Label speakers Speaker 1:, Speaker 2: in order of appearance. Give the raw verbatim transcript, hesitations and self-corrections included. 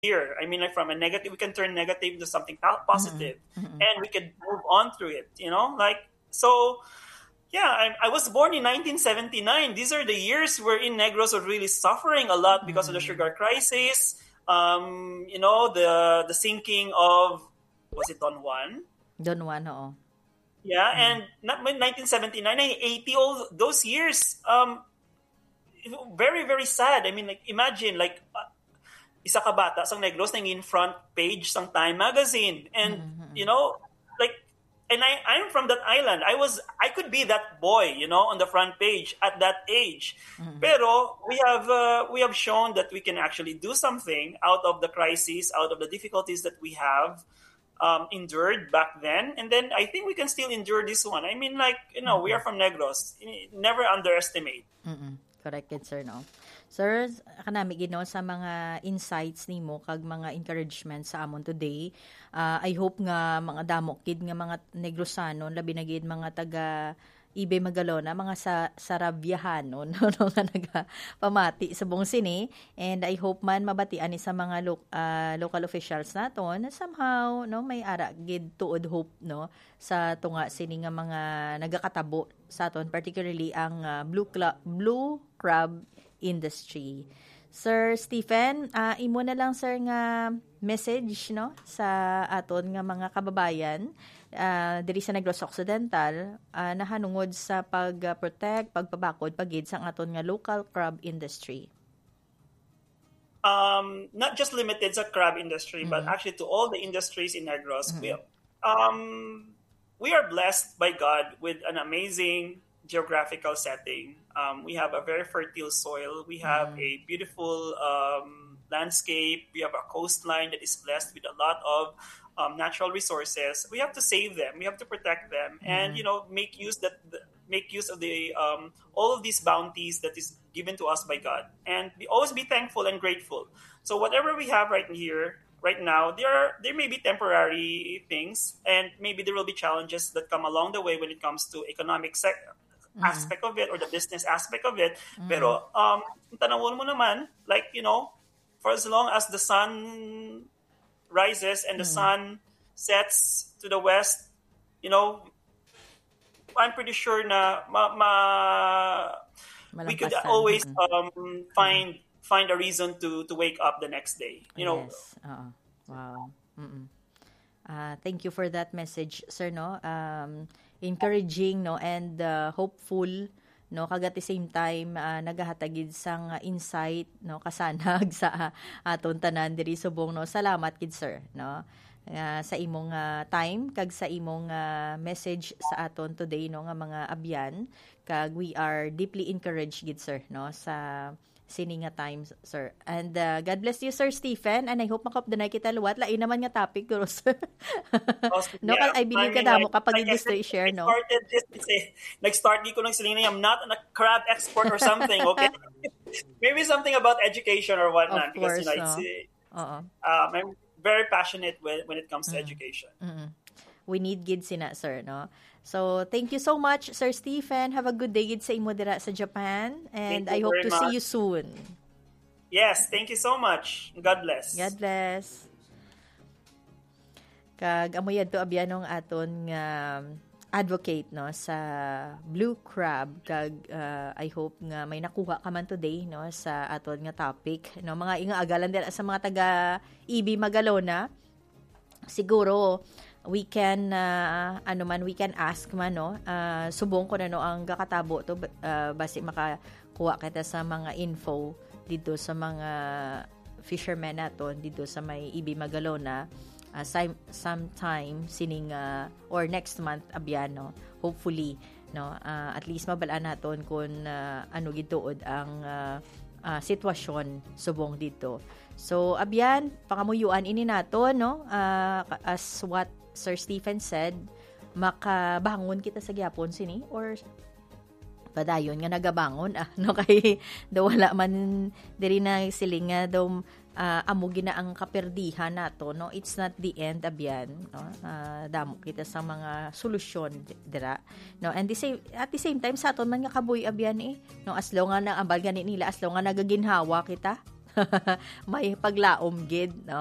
Speaker 1: here. I mean, like from a negative, we can turn negative into something po-
Speaker 2: Mm-mm.
Speaker 1: positive,
Speaker 2: Mm-mm.
Speaker 1: and we could move on through it. You know, like so. Yeah, I, I was born in nineteen seventy-nine. These are the years wherein Negros were really suffering a lot because of the
Speaker 2: Mm-mm.
Speaker 1: sugar crisis. Um, you know, the the sinking of, was it Don Juan?
Speaker 2: Don Juan, oo.
Speaker 1: Yeah,
Speaker 2: Mm.
Speaker 1: and not nineteen seventy-nine, nineteen eighty, all those years. Um, very very sad. I mean, like imagine like uh, isa ka bata sang Negros nangin front page sang Time magazine, and
Speaker 2: Mm-mm.
Speaker 1: you
Speaker 2: Mm-mm.
Speaker 1: know, like, and I I'm from that island. I was I could be that boy, you know, on the front page at that age.
Speaker 2: Mm-mm.
Speaker 1: Pero we have uh, we have shown that we can actually do something out of the crisis, out of the difficulties that we have um, endured back then, and then I think we can still endure this one. I mean, like, you know, we are
Speaker 2: Mm-mm.
Speaker 1: from Negros. Never underestimate.
Speaker 2: Mm-mm. Correct it, sir, no? Sir, kanami gino sa mga insights nimo kag mga encouragement sa amon today. Ah, I hope nga mga damo kid nga mga Negrosano labi na gid mga taga Ibay Magalona, mga sa Sarabyahanon no, no nga naga pamati sa buong sini, and I hope man mabatian ni sa mga lo- ah, local officials naton na somehow no may ara gid tuod hope no sa tunga sini nga mga nagakatabo sa aton, particularly ang ah, blue cla- blue crab industry. Sir Stephen, ah, imo na lang sir nga message no sa aton nga mga kababayan ah, diri sa Negros Occidental, ah, nahanungod sa pag-protect, pagpabakod pagid sang aton nga local crab industry.
Speaker 1: Um, not just limited sa crab industry, but
Speaker 2: Mm.
Speaker 1: actually to all the industries in Negros. We,
Speaker 2: Mm.
Speaker 1: um, we are blessed by God with an amazing geographical setting. Um, we have a very fertile soil. We have
Speaker 2: Mm.
Speaker 1: a beautiful um, landscape. We have a coastline that is blessed with a lot of um, natural resources. We have to save them. We have to protect them, and you
Speaker 2: Mm.
Speaker 1: know, make use that make use of the um, all of these bounties that is given to us by God, and be, always be thankful and grateful. So whatever we have right here, right now, there are there may be temporary things, and maybe there will be challenges that come along the way when it comes to economic sec-
Speaker 2: Mm.
Speaker 1: aspect of it or the business aspect of it.
Speaker 2: Mm.
Speaker 1: Pero um, tanawon mo naman, like you know, for as long as the sun rises and the
Speaker 2: Mm.
Speaker 1: sun sets to the west, you know, I'm pretty sure na ma, ma we could
Speaker 2: Malampasan.
Speaker 1: always
Speaker 2: Mm.
Speaker 1: um, find find a reason to to wake up the next day. You know,
Speaker 2: Yes. Oo. Wow. Mm-mm. Ah, thank you for that message, sir, no? Um, encouraging, no, and uh, hopeful, no, kag at the same time ah, nagahatagid sang ah, insight, no, kasanag sa ah, aton tanan diri subong, no. Salamat kid, sir, no. Ah, sa imong ah, time kag sa imong ah, message sa aton today, no, nga mga abyan, kag we are deeply encouraged gid, sir, no, sa sini nga times, sir. And uh, God bless you, Sir Stephen. And I hope makapdanay kita luwat. Lain naman nga topic, guro, sir.
Speaker 1: also,
Speaker 2: No,
Speaker 1: yeah,
Speaker 2: I
Speaker 1: I
Speaker 2: believe ka
Speaker 1: mean,
Speaker 2: damo
Speaker 1: like,
Speaker 2: kapag
Speaker 1: like I
Speaker 2: gusto
Speaker 1: said,
Speaker 2: i-share,
Speaker 1: I
Speaker 2: no?
Speaker 1: started this kasi nag-start di ko nang siling I'm not a crab expert or something, okay? Maybe something about education or
Speaker 2: Of
Speaker 1: whatnot, because you
Speaker 2: course,
Speaker 1: know it's
Speaker 2: no?
Speaker 1: uh,
Speaker 2: Oo.
Speaker 1: um, I'm very passionate when when it comes to
Speaker 2: Mm.
Speaker 1: education.
Speaker 2: Mm-mm. We need gid sina, sir, no? So, thank you so much, Sir Stephen. Have a good day gid sa imo dira sa Japan. And
Speaker 1: Thank
Speaker 2: I
Speaker 1: you
Speaker 2: hope
Speaker 1: very
Speaker 2: to see
Speaker 1: much.
Speaker 2: you soon.
Speaker 1: Yes, thank you so much. God bless.
Speaker 2: God bless. Kag amo yadto abyanong aton nga advocate, no, sa blue crab, kag uh, I hope nga may nakuha ka man today, no, sa aton nga topic, no, mga ingaagalan dira sa mga taga Ibay Magalona. Siguro we can uh, ano man we can ask man, no, uh, subong ko na, no, ang kakatabo to uh, basi makakuha kita sa mga info dito sa mga fishermen naton dito sa may Ibay Magalona. Uh, some, sometime sining uh, or next month abyan, no, hopefully, no, uh, at least mabalaan naton kung uh, ano gituod ang uh, uh, sitwasyon subong dito. So abyan pakamuyuan ini naton, no, uh, as what Sir Stephen said, makabangon kita sa gyapon sini or padayon nga nagabangon, ah, no, kay daw wala man diri na siling nga daw uh, amo gina ang kaperdihan nato, no. It's not the end abyan, no. Uh, damo kita sa mga solusyon dira, no, and the same, at the same time sa aton man nga kabuy abyan, eh, no, as long nga na ambal gani nila, as long nga nagaginhawa kita may paglaom gid, no?